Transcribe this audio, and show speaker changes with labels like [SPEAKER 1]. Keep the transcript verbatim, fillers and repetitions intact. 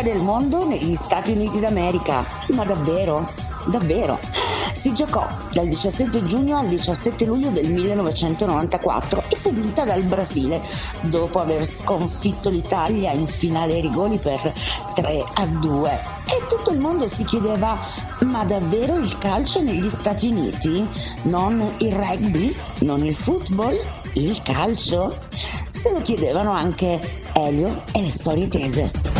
[SPEAKER 1] Coppa del Mondo negli Stati Uniti d'America. Ma davvero? Davvero? Si giocò dal diciassette giugno al diciassette luglio del millenovecentonovantaquattro e fu vinta dal Brasile dopo aver sconfitto l'Italia in finale ai rigori per tre a due. E tutto il mondo si chiedeva: ma davvero il calcio negli Stati Uniti? Non il rugby? Non il football? Il calcio? Se lo chiedevano anche Elio e le storie tese.